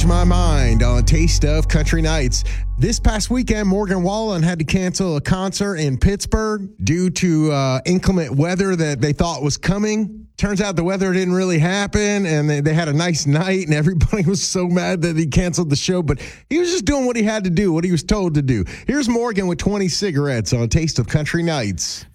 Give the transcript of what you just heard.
My Mind on Taste of Country Nights. This past weekend, Morgan Wallen had to cancel a concert in Pittsburgh due to inclement weather that they thought was coming. Turns out the weather didn't really happen, and they had a nice night, and everybody was so mad that he canceled the show, but he was just doing what he had to do, what he was told to do. Here's Morgan with 20 cigarettes on Taste of Country Nights.